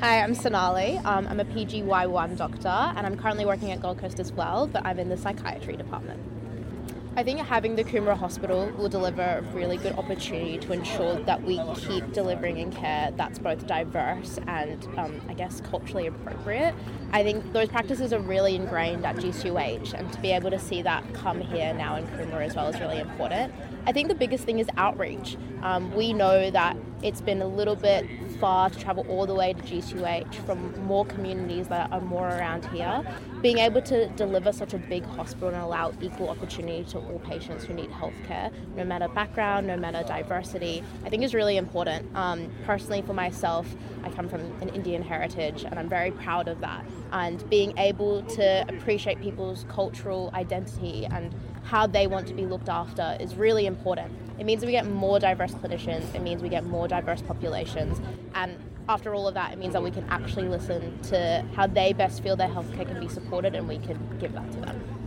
Hi, I'm Sonali. I'm a PGY1 doctor and I'm currently working at Gold Coast as well, but I'm in the psychiatry department. I think having the Coomera Hospital will deliver a really good opportunity to ensure that we keep delivering in care that's both diverse and, culturally appropriate. I think those practices are really ingrained at GCUH, and to be able to see that come here now in Coomera as well is really important. I think the biggest thing is outreach. We know that it's been a little bit far to travel all the way to GCUH from more communities that are more around here. Being able to deliver such a big hospital and allow equal opportunity to all patients who need healthcare, no matter background, no matter diversity, I think is really important. Personally for myself, I come from an Indian heritage and I'm very proud of that. And being able to appreciate people's cultural identity and how they want to be looked after is really important. It means we get more diverse clinicians, it means we get more diverse populations, and after all of that, it means that we can actually listen to how they best feel their healthcare can be supported and we can give that to them.